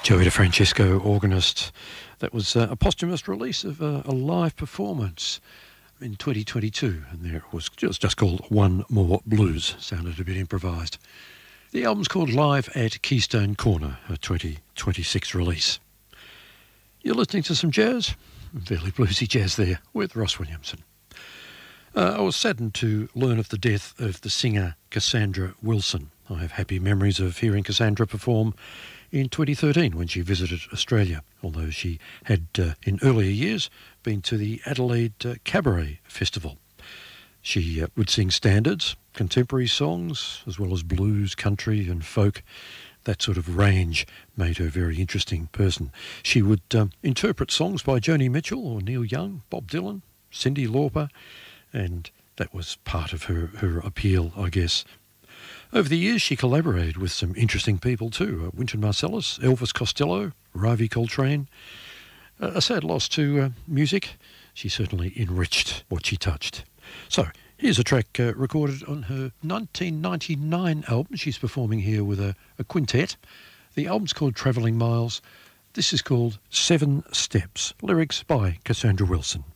Joey DeFrancesco, organist. That was a posthumous release of a live performance in 2022, and there it was just called One More Blues. Sounded a bit improvised. The album's called Live at Keystone Corner, a 2026 release. You're listening to some jazz, fairly bluesy jazz there, with Ross Williamson. I was saddened to learn of the death of the singer Cassandra Wilson. I have happy memories of hearing Cassandra perform in 2013 when she visited Australia, although she had, in earlier years, been to the Adelaide Cabaret Festival. She would sing standards, contemporary songs, as well as blues, country and folk. That sort of range made her a very interesting person. She would interpret songs by Joni Mitchell or Neil Young, Bob Dylan, Cyndi Lauper, and that was part of her appeal, I guess. Over the years, she collaborated with some interesting people too. Wynton Marsalis, Elvis Costello, Ravi Coltrane. A sad loss to music. She certainly enriched what she touched. So, here's a track recorded on her 1999 album. She's performing here with a quintet. The album's called Travelling Miles. This is called 7 Steps. Lyrics by Cassandra Wilson.